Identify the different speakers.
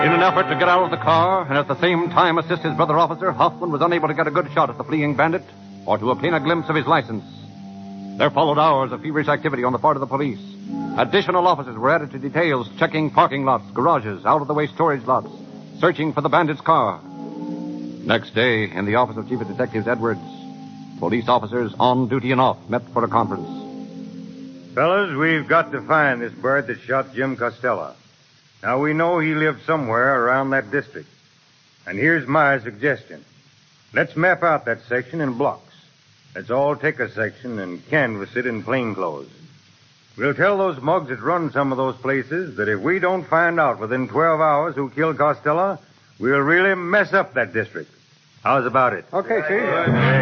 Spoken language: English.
Speaker 1: In an effort to get out of the car and at the same time assist his brother officer, Hoffman was unable to get a good shot at the fleeing bandit or to obtain a glimpse of his license. There followed hours of feverish activity on the part of the police. Additional officers were added to details, checking parking lots, garages, out-of-the-way storage lots, searching for the bandit's car. Next day, in the office of Chief of Detectives Edwards, police officers on duty and off met for a conference.
Speaker 2: Fellas, we've got to find this bird that shot Jim Costello. Now, we know he lived somewhere around that district. And here's my suggestion. Let's map out that section in blocks. Let's all take a section and canvass it in plain clothes. We'll tell those mugs that run some of those places that if we don't find out within 12 hours who killed Costello, we'll really mess up that district. How's about it?
Speaker 1: Okay, Chief.